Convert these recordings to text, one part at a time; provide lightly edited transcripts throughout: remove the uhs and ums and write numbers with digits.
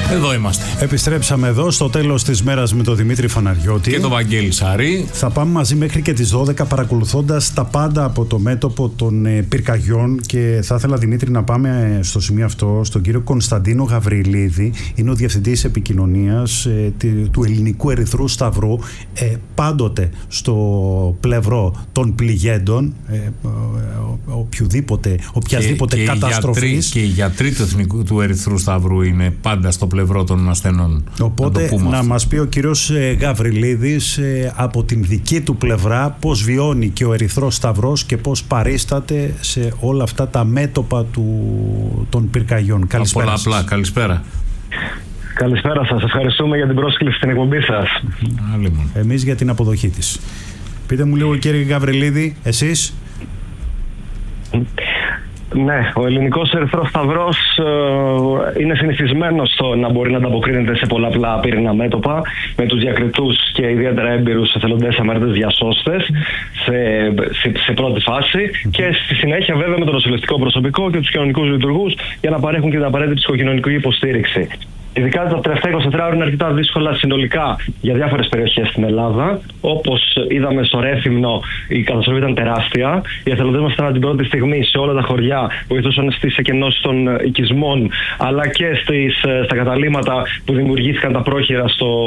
Εδώ είμαστε. Επιστρέψαμε εδώ στο τέλος της μέρας με τον Δημήτρη Φαναριώτη Και τον Βαγγέλη Σαρή. Θα πάμε μαζί μέχρι και τις 12 παρακολουθώντας τα πάντα από το μέτωπο των πυρκαγιών. Και θα ήθελα, Δημήτρη, να πάμε στο σημείο αυτό στον κύριο Κωνσταντίνο Γαβριλίδη. Είναι ο Διευθυντής Επικοινωνίας του Ελληνικού Ερυθρού Σταυρού. Πάντοτε στο πλευρό των πληγέντων, οποιασδήποτε καταστροφής. Και οι γιατροί του Ερυθρού Σταυρού είναι πάντα στο πλευρό των ασθενών. Οπότε να μας πει ο κύριος Γαβριλίδης από την δική του πλευρά πώς βιώνει και ο Ερυθρός Σταυρός και πώς παρίσταται σε όλα αυτά τα μέτωπα των πυρκαγιών. Καλησπέρα σας. Απλά, καλησπέρα. Καλησπέρα σας. Ευχαριστούμε για την πρόσκληση στην εκπομπή σας. Εμείς για την αποδοχή της. Πείτε μου λίγο, κύριε Γαβριλίδη, εσείς. Ναι, ο Ελληνικός Ερυθρός Σταυρός είναι συνηθισμένος στο να μπορεί να ανταποκρίνεται σε πολλαπλά πύριννα μέτωπα με τους διακριτούς και ιδιαίτερα έμπειρους εθελοντές αμαρτές διασώστες σε πρώτη φάση και στη συνέχεια βέβαια με το νοσηλευτικό προσωπικό και τους κοινωνικούς λειτουργούς για να παρέχουν και την απαραίτητη ψυχοκοινωνική υποστήριξη. Ειδικά τα τελευταία 24 ώρα είναι αρκετά δύσκολα συνολικά για διάφορες περιοχές στην Ελλάδα. Όπως είδαμε στο Ρέθυμνο, η καταστροφή ήταν τεράστια. Οι εθελοντές μας ήταν την πρώτη στιγμή σε όλα τα χωριά, βοηθούσαν στις εκενώσεις των οικισμών, αλλά και στα καταλύματα που δημιουργήθηκαν τα πρόχειρα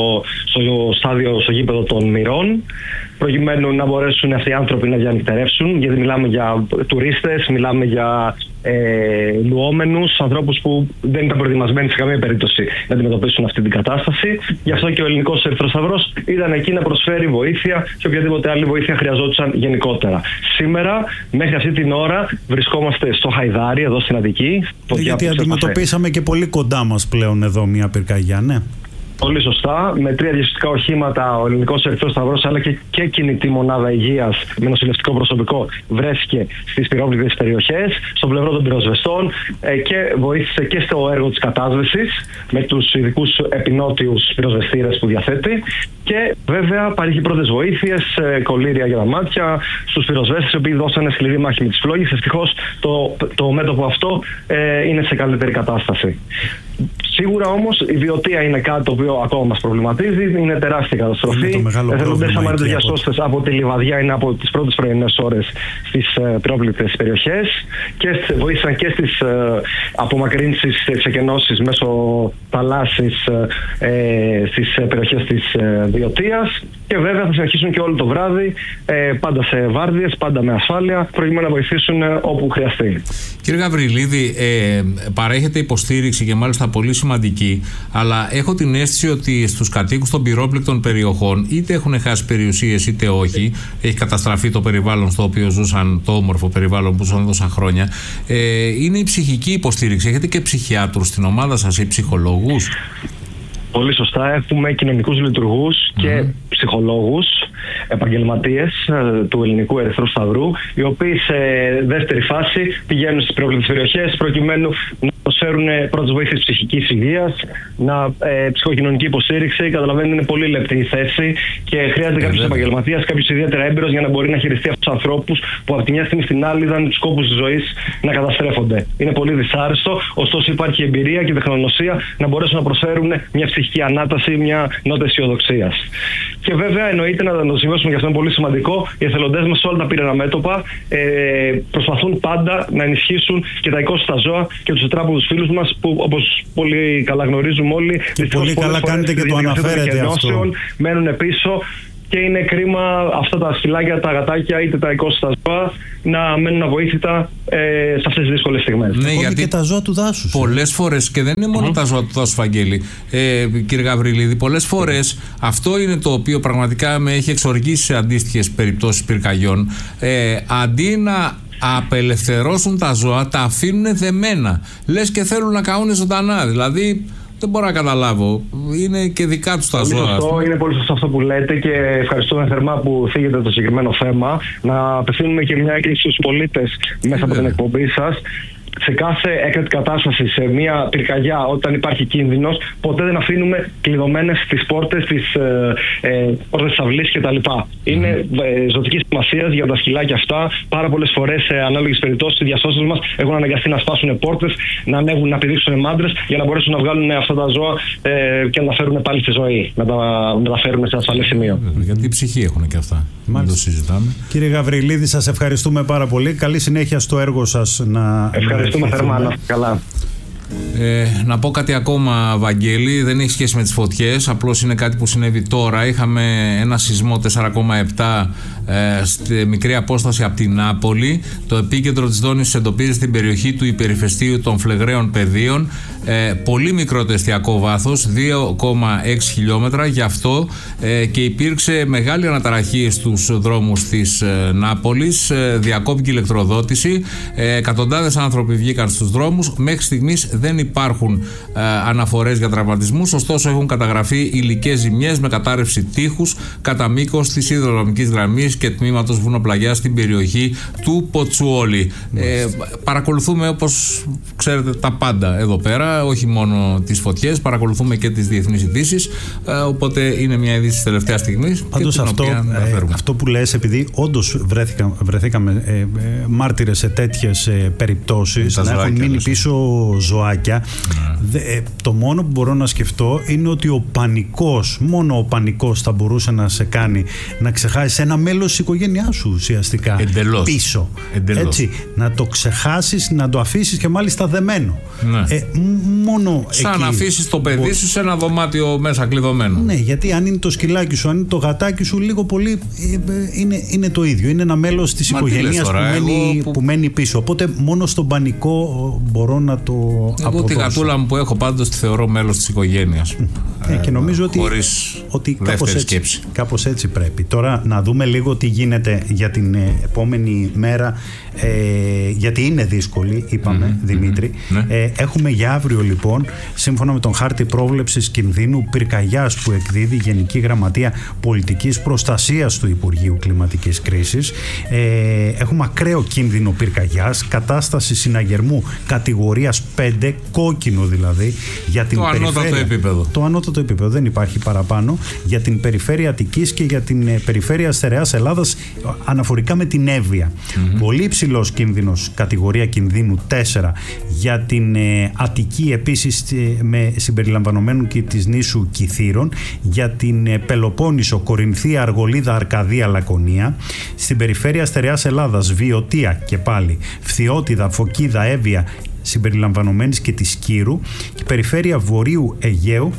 στο γήπεδο των Μυρών, προκειμένου να μπορέσουν αυτοί οι άνθρωποι να διανυκτερεύσουν, γιατί μιλάμε για τουρίστες, μιλάμε για λουόμενους, ανθρώπους που δεν ήταν προετοιμασμένοι σε καμία περίπτωση να αντιμετωπίσουν αυτή την κατάσταση. Γι' αυτό και ο Ελληνικός Ερυθρός Σταυρός ήταν εκεί να προσφέρει βοήθεια και οποιαδήποτε άλλη βοήθεια χρειαζόντουσαν γενικότερα. Σήμερα, μέχρι αυτή την ώρα, βρισκόμαστε στο Χαϊδάρι, εδώ στην Αττική. Γιατί αντιμετωπίσαμε και πολύ κοντά μας πλέον εδώ μια πυρκαγιά, ναι. Πολύ σωστά. Με 3 διασωστικά οχήματα, ο Ελληνικός Ερυθρός Σταυρός αλλά και κινητή μονάδα υγείας με νοσηλευτικό προσωπικό βρέθηκε στις πυρόπληκτες περιοχές, στο πλευρό των πυροσβεστών και βοήθησε και στο έργο της κατάσβεσης με τους ειδικούς επινότιους πυροσβεστήρες που διαθέτει. Και βέβαια παρήχε πρώτες βοήθειες, κολλήρια για τα μάτια στους πυροσβέστες, οι οποίοι δώσανε σκληρή μάχη με τις φλόγες. Ευτυχώς το μέτωπο αυτό είναι σε καλύτερη κατάσταση. Σίγουρα όμως η βιωτεία είναι κάτι το οποίο ακόμα μας προβληματίζει. Είναι τεράστια καταστροφή. Εθελοντές αμαρτωλοί διασώστες από τη Λιβαδιά είναι από τις πρώτες πρωινές ώρες στις πυρόπληκτες περιοχές και βοήθησαν και στις απομακρύνσεις, εξεκενώσεις μέσω θαλάσσης στις περιοχές της βιωτείας. Και βέβαια θα συνεχίσουν και όλο το βράδυ, πάντα σε βάρδιες, πάντα με ασφάλεια, προκειμένου να βοηθήσουν όπου χρειαστεί. Κύριε Γαβριλίδη, παρέχετε υποστήριξη και μάλιστα πολύ σημαντική, αλλά έχω την αίσθηση ότι στους κατοίκους των πυρόπληκτων περιοχών, είτε έχουν χάσει περιουσίες είτε όχι, έχει καταστραφεί το περιβάλλον στο οποίο ζούσαν, το όμορφο περιβάλλον που ζούσαν τόσα χρόνια, είναι η ψυχική υποστήριξη. Έχετε και ψυχιάτρους στην ομάδα σας ή ψυχολόγους? Πολύ σωστά. Έχουμε κοινωνικούς λειτουργούς και ψυχολόγους, επαγγελματίες του Ελληνικού Ερυθρού Σταυρού, οι οποίοι σε δεύτερη φάση πηγαίνουν στις πυρόπληκτες περιοχές προκειμένου να προσφέρουν πρώτες βοήθειες ψυχικής υγείας, ψυχοκοινωνική υποστήριξη. Καταλαβαίνετε, είναι πολύ λεπτή η θέση και χρειάζεται κάποιος επαγγελματίας, κάποιος ιδιαίτερα έμπειρος για να μπορεί να χειριστεί αυτούς τους ανθρώπους που από τη μια στιγμή στην άλλη είδαν τους κόπους της ζωής να καταστρέφονται. Είναι πολύ δυσάρεστο, ωστόσο υπάρχει εμπειρία και τεχνογνωσία να μπορέσουν να προσφέρουν μια ψυχική ανάταση, μια νότα αισιοδοξίας. Και βέβαια εννοείται να το σημειώσουμε, και αυτό είναι πολύ σημαντικό, οι εθελοντές μας σε όλα τα πυρηνά μέτωπα προσπαθούν πάντα να ενισχύσουν και τα οικόσιτα ζώα και τους τετράποδους φίλους μας που, όπως πολύ καλά γνωρίζουμε όλοι, πολύ καλά κάνετε και το αναφέρετε αυτό, μένουν πίσω. Και είναι κρίμα αυτά τα σκυλάκια, τα γατάκια είτε τα οικόσιτα ζώα να μένουν αβοήθητα σε αυτές τις δύσκολες στιγμές. Ναι, γιατί και τα ζώα του δάσους. Πολλές φορές, και δεν είναι μόνο τα ζώα του δάσους, Βαγγέλη, κύριε Γαβριλίδη, πολλές φορές αυτό είναι το οποίο πραγματικά με έχει εξοργήσει σε αντίστοιχες περιπτώσεις πυρκαγιών. Αντί να απελευθερώσουν τα ζώα, τα αφήνουν δεμένα. Λες και θέλουν να καούν ζωντανά. Δηλαδή, δεν μπορώ να καταλάβω. Είναι και δικά τους τα ζώα. Είναι πολύ σωστό αυτό που λέτε και ευχαριστούμε θερμά που θίγετε το συγκεκριμένο θέμα. Να απευθύνουμε και μια έκκληση στους πολίτες μέσα από την εκπομπή σας. σε κάθε έκτακτη κατάσταση, σε μια πυρκαγιά, όταν υπάρχει κίνδυνος, ποτέ δεν αφήνουμε κλειδωμένες τις πόρτες της αυλής κτλ. Είναι ζωτική σημασία για τα σκυλάκια αυτά. Πάρα πολλές φορές, σε ανάλογες περιπτώσεις, οι διασώστες μας έχουν αναγκαστεί να σπάσουν πόρτες, να ανέβουν, να πηδήξουν μάντρες για να μπορέσουν να βγάλουν αυτά τα ζώα και να τα φέρουν πάλι στη ζωή, να τα μεταφέρουν σε ασφαλές σημείο. Γιατί ψυχή έχουν και αυτά. Δεν το συζητάμε. Κύριε Γαβριλίδη, σας ευχαριστούμε πάρα πολύ. Καλή συνέχεια στο έργο σας. Ευχαριστούμε θερμά. Να είστε καλά. Να πω κάτι ακόμα, Βαγγέλη, δεν έχει σχέση με τις φωτιές, απλώς είναι κάτι που συνέβη τώρα. Είχαμε ένα σεισμό 4,7 στη μικρή απόσταση από την Νάπολη. Το επίκεντρο της δόνησης εντοπίζεται στην περιοχή του υπερηφαιστείου των Φλεγραίων Πεδίων. Πολύ μικρό το εστιακό βάθος, 2,6 χιλιόμετρα, γι' αυτό και υπήρξε μεγάλη αναταραχή στους δρόμους της Νάπολης, διακόπηκε η ηλεκτροδότηση, εκατοντάδες άνθρωποι βγήκαν στους δρόμους. Μέχρι στιγμής δεν υπάρχουν αναφορές για τραυματισμούς, ωστόσο έχουν καταγραφεί υλικές ζημιές με κατάρρευση τείχους κατά μήκος της σιδηροδρομικής γραμμής και τμήματος βουνοπλαγιάς στην περιοχή του Ποτσουόλι. Παρακολουθούμε, όπως ξέρετε, τα πάντα εδώ πέρα, όχι μόνο τις φωτιές, παρακολουθούμε και τις διεθνείς ειδήσεις, οπότε είναι μια είδηση της τελευταίας στιγμής. Πάντως αυτό που λες, επειδή όντως βρεθήκαμε μάρτυρες σε τέτοιες περιπτώσεις, να έχουν μείνει πίσω ζωάκια, το μόνο που μπορώ να σκεφτώ είναι ότι μόνο ο πανικός θα μπορούσε να σε κάνει να ξεχάσεις ένα μέλος της οικογένειάς σου ουσιαστικά. Εντελώς. Πίσω. Εντελώς. Έτσι, να το ξεχάσεις, να το αφήσεις και μάλιστα δεμένο. Ναι. Μόνο σαν εκεί να αφήσεις το παιδί σου σε ένα δωμάτιο μέσα κλειδωμένο. Ναι, γιατί αν είναι το σκυλάκι σου, αν είναι το γατάκι σου, λίγο πολύ είναι το ίδιο. Είναι ένα μέλος της οικογένειας που μένει πίσω. Οπότε μόνο στον πανικό μπορώ να το αποδώσω. Εγώ τη γατούλα μου που έχω πάντως τη θεωρώ μέλος της οικογένειας. Και νομίζω ότι κάπως έτσι πρέπει. Τώρα να δούμε λίγο τι γίνεται για την επόμενη μέρα, γιατί είναι δύσκολη, είπαμε, Δημήτρη. Έχουμε για αύριο λοιπόν, σύμφωνα με τον χάρτη πρόβλεψης κινδύνου πυρκαγιάς που εκδίδει η Γενική Γραμματεία Πολιτικής Προστασίας του Υπουργείου Κλιματικής Κρίσης, έχουμε ακραίο κίνδυνο πυρκαγιάς, κατάσταση συναγερμού κατηγορίας 5, κόκκινο δηλαδή, για την ανώτατο επίπεδο. Το ανώτατο επίπεδο, δεν υπάρχει παραπάνω, για την περιφέρεια Αττικής και για την περιφέρεια Στερεάς Ελλάδας αναφορικά με την Εύβοια. Πολύ υψηλός κίνδυνος, κατηγορία κινδύνου 4, για την Αττική, επίσης με συμπεριλαμβανομένου και της νήσου Κιθήρων, για την Πελοπόννησο, Κορινθία, Αργολίδα, Αρκαδία, Λακωνία, στην περιφέρεια Στερεάς Ελλάδας, Βιωτία και πάλι, Φθιώτιδα, Φωκίδα, Εύβοια συμπεριλαμβανομένης και της Κύρου, η περιφέρεια Βορείου Αιγαίου,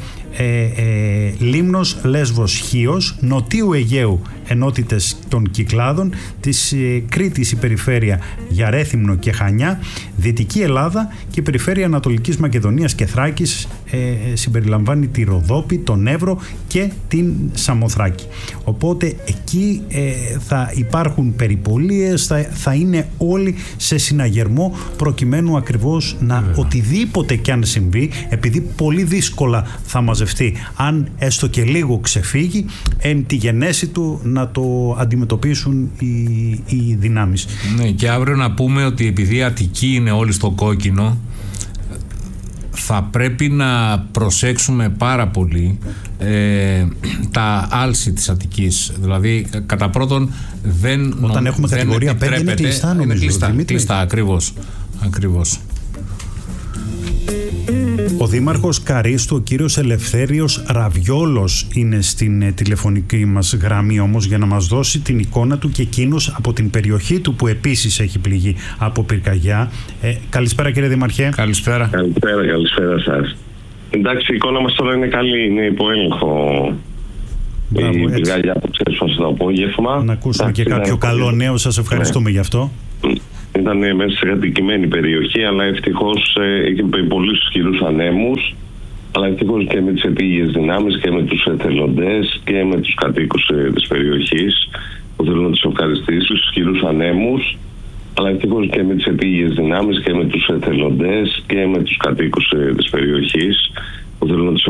Λίμνος, Λέσβος, Χίος, Νοτίου Αιγαίου ενότητες των Κυκλάδων, της Κρήτης η περιφέρεια για Ρέθυμνο και Χανιά, Δυτική Ελλάδα και η περιφέρεια Ανατολικής Μακεδονίας και Θράκης συμπεριλαμβάνει τη Ροδόπη, τον Εύρο και την Σαμοθράκη. Οπότε εκεί θα υπάρχουν περιπολίες, θα είναι όλοι σε συναγερμό προκειμένου ακριβώς να οτιδήποτε κι αν συμβεί, επειδή πολύ δύσκολα θα μαζευτεί, αν έστω και λίγο ξεφύγει, εν τη γενέση του να το αντιμετωπίσουν οι δυνάμεις. Ναι, και αύριο να πούμε ότι επειδή η Αττική είναι όλοι στο κόκκινο, θα πρέπει να προσέξουμε πάρα πολύ τα άλση της Αττικής. Δηλαδή, κατά πρώτον, όταν έχουμε κατηγορία 5 είναι κλειστά, νομίζω. Είναι κλειστά, ακριβώς. Ο Δήμαρχος Καρίστου, ο κύριος Ελευθέριος Ραβιόλος, είναι στην τηλεφωνική μας γραμμή όμως για να μας δώσει την εικόνα του και εκείνος από την περιοχή του που επίσης έχει πληγεί από πυρκαγιά. Καλησπέρα κύριε Δήμαρχε. Καλησπέρα σας. Εντάξει, η εικόνα μας τώρα είναι καλή, είναι υπό έλεγχο. Η πυρκαγιά που ξέσπασε το απόγευμα. Να ακούσουμε και κάποιο καλό νέο, σας ευχαριστούμε γι' αυτό. Ήταν μέσα σε κατοικημένη περιοχή, αλλά ευτυχώς είχε πολύ ισχυρούς ανέμους, αλλά ευτυχώς και με τις επίγειες δυνάμεις και με τους εθελοντές και με τους κατοίκους της περιοχής, που θέλω να τους ευχαριστήσω, στους ισχυρούς ανέμους, αλλά ευτυχώς και με τις επίγειες δυνάμεις και με τους εθελοντές και με τους κατοίκους της περιοχής, που θέλω να τους